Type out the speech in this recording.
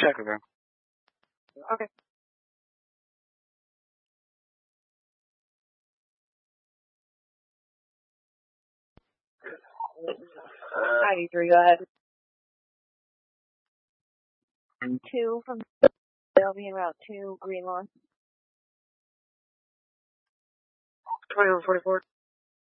Check it, bro. Okay. ID3, go ahead. 2 from they'll be in Route 2, Green Lawn. 2144.